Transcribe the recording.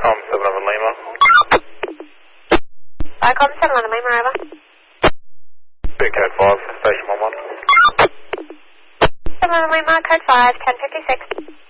Viacom 711 Lima. Viacom 711 Lima, over. Big Code 5, Station 11. 711 Lima, code 5, 1056.